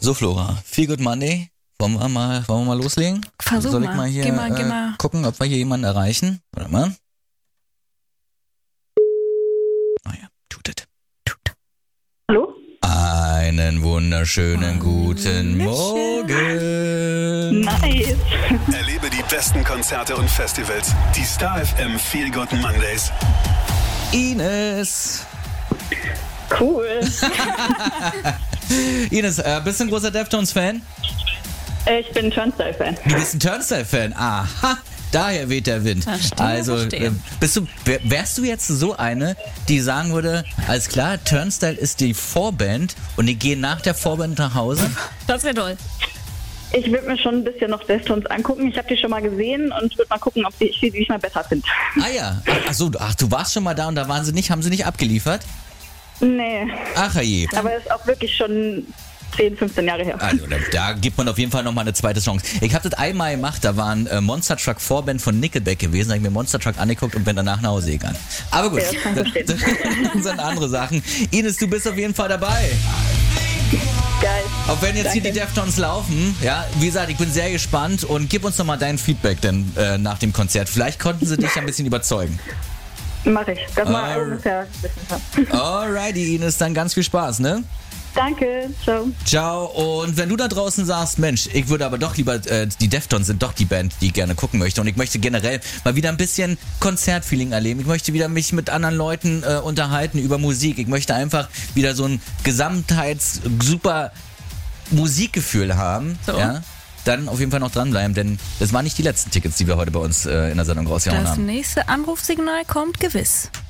So, Flora, Feel Good Monday. Wollen wir mal loslegen? Versuch Soll ich mal. mal hier Geh mal. gucken, ob wir hier jemanden erreichen? Warte mal. Naja, tut es. Hallo? Einen wunderschönen guten Morgen. Nice. Erlebe die besten Konzerte und Festivals. Die Star FM Feel Good Mondays. Ines. Cool. Ines, bist du ein großer Deftones-Fan? Ich bin Turnstile-Fan. Du bist ein Turnstile-Fan. Aha, daher weht der Wind. Verstehe. Wärst du jetzt so eine, die sagen würde, alles klar, Turnstile ist die Vorband und die gehen nach der Vorband nach Hause? Das wäre toll. Ich würde mir schon ein bisschen noch Deftones angucken. Ich habe die schon mal gesehen und würde mal gucken, ob ich die diesmal besser finde. Ah ja, du warst schon mal da und da haben sie nicht abgeliefert? Nee. Ach je. Aber ist auch wirklich schon 10, 15 Jahre her. Also da gibt man auf jeden Fall nochmal eine zweite Chance. Ich habe das einmal gemacht, da war ein Monster Truck Vorband von Nickelback gewesen, da habe ich mir Monster Truck angeguckt und bin danach nach Hause gegangen. Aber gut, Ja, das kann ich verstehen. das sind andere Sachen. Ines, du bist auf jeden Fall dabei. Geil. Auch wenn jetzt hier die Danke. Deftones laufen, ja, wie gesagt, ich bin sehr gespannt und gib uns nochmal dein Feedback denn nach dem Konzert. Vielleicht konnten sie dich ein bisschen überzeugen. Mach ich. Das mal ungefähr wissen kann. Alrighty, Ines, dann ganz viel Spaß, ne? Danke. Ciao. Ciao. Und wenn du da draußen sagst, Mensch, ich würde aber doch lieber, die Deftones sind doch die Band, die ich gerne gucken möchte und ich möchte generell mal wieder ein bisschen Konzertfeeling erleben. Ich möchte wieder mich mit anderen Leuten unterhalten über Musik. Ich möchte einfach wieder so ein super Musikgefühl haben. So. Ja? Dann auf jeden Fall noch dranbleiben, denn das waren nicht die letzten Tickets, die wir heute bei uns in der Sendung rausgehauen Das haben. nächste Anrufsignal kommt gewiss.